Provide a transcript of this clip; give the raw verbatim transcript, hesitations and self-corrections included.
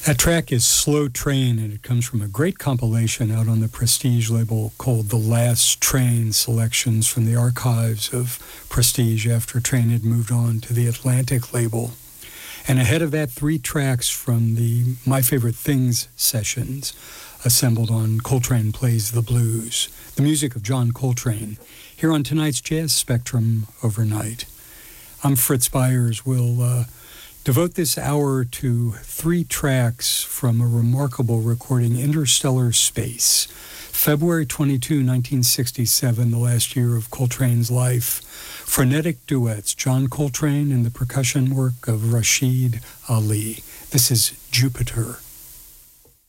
That track is Slow Train, and it comes from a great compilation out on the Prestige label called The Last Train, selections from the archives of Prestige after Train had moved on to the Atlantic label. And ahead of that, three tracks from the My Favorite Things sessions, assembled on Coltrane Plays the Blues, the music of John Coltrane, here on tonight's Jazz Spectrum Overnight. I'm Fritz Byers. We'll uh, devote this hour to three tracks from a remarkable recording, Interstellar Space. February twenty-second, nineteen sixty-seven, the last year of Coltrane's life. Frenetic duets, John Coltrane and the percussion work of Rashid Ali. This is Jupiter.